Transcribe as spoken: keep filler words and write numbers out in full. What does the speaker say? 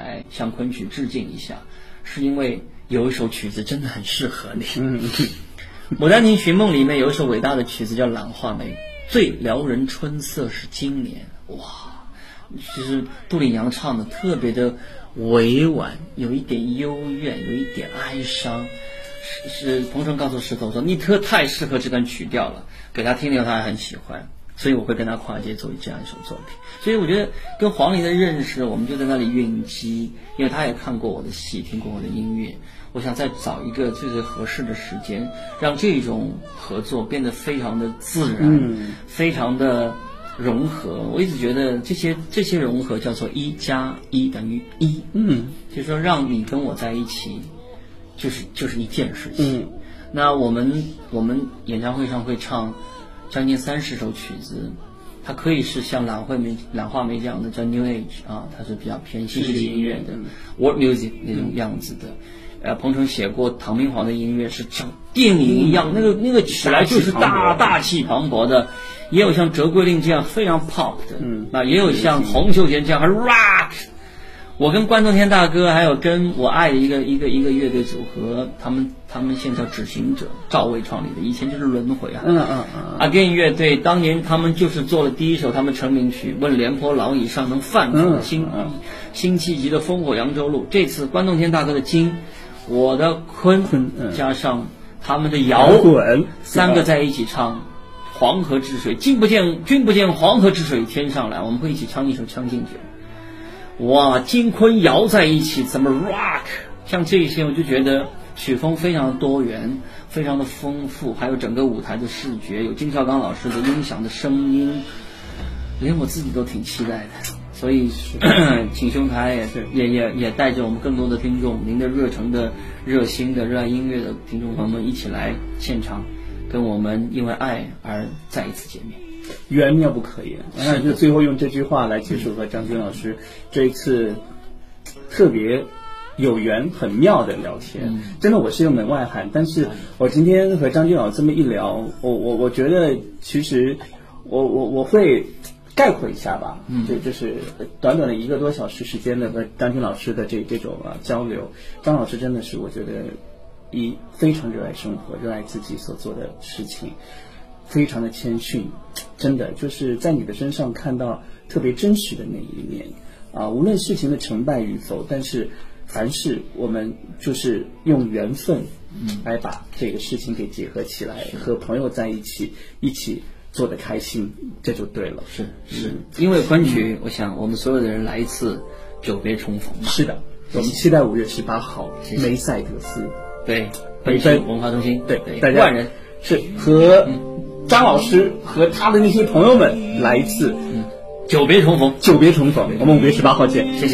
来向昆曲致敬一下，是因为有一首曲子真的很适合你。 嗯， 《牡丹亭寻梦》里面有一首伟大的曲子叫《懒画眉》，最撩人春色是今年。哇，其实杜丽娘唱的特别的委婉，有一点幽怨，有一点哀伤。是是彭程告诉石头说，你特太适合这段曲调了，给他听了他还很喜欢，所以我会跟他跨界做这样一首作品。所以我觉得跟黄龄的认识，我们就在那里蕴积，因为他也看过我的戏，听过我的音乐。我想再找一个最最合适的时间，让这种合作变得非常的自然， 嗯、 非常的融合。我一直觉得这些这些融合叫做一加一等于一， 嗯， 就是说让你跟我在一起，就是就是一件事情。 嗯， 那我们我们演唱会上会唱将近三十首曲子，它可以是像懒画眉懒画眉这样的叫 New Age 啊，它是比较偏新世纪音乐的 World Music 那种样子的。呃，彭程写过唐明皇的音乐是像电影一样，那个那个起来就是大大气磅礴的，也有像折桂令这样非常 pop 的，嗯，啊，也有像洪秀全这样还 rock。我跟关东天大哥还有跟我爱的一个一个一个乐队组合，他们他们现在叫执行者，赵薇创立的，以前就是轮回啊。 嗯嗯嗯。 Again 乐队当年他们就是做了第一首他们成名曲《问廉颇老矣尚能饭否新辛弃疾的烽火扬州路。这次关东天大哥的京，我的昆，加上他们的摇滚，三个在一起唱黄河之水，君不见君不见黄河之水天上来，我们会一起唱一首《将进酒》。哇，金昆瑶在一起怎么 rock？ 像这些我就觉得曲风非常的多元，非常的丰富，还有整个舞台的视觉，有金少刚老师的音响的声音，连我自己都挺期待的。所以请兄台也也也也带着我们更多的听众，您的热诚的、热心的、热爱音乐的听众朋友们一起来现场，跟我们因为爱而再一次见面。 缘妙不可言，那就最后用这句话来结束和张军老师这一次特别有缘很妙的聊天。嗯、真的我是个门外汉，但是我今天和张军老师这么一聊，我我我觉得其实我我我会概括一下吧，嗯，就就是短短的一个多小时时间的和张军老师的这这种啊交流，张老师真的是我觉得一非常热爱生活，热爱自己所做的事情。非常的谦逊，真的就是在你的身上看到特别真实的那一面啊！无论事情的成败与否，但是凡事我们就是用缘分来把这个事情给结合起来，嗯、和朋友在一起，一起做得开心，这就对了。 是是，嗯、因为昆曲，嗯、我想我们所有的人来一次久别重逢嘛。 是的，我们期待五月十八号梅赛德斯， 对，北京文化中心， 对对， 大家万人是和。嗯张老师和他的那些朋友们来一次， 嗯，久别重逢， 久别重逢，我们五月十八号见， 谢谢。